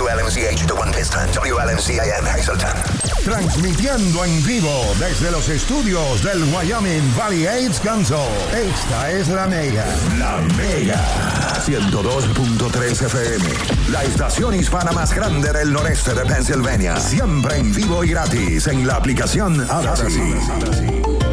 WLMCH de One Piston, WLMCIN Hazleton. Transmitiendo en vivo desde los estudios del Wyoming Valley AIDS Council. Esta es La Mega. La Mega. 102.3 FM. La estación hispana más grande del noreste de Pennsylvania. Siempre en vivo y gratis en la aplicación Ahora Sí.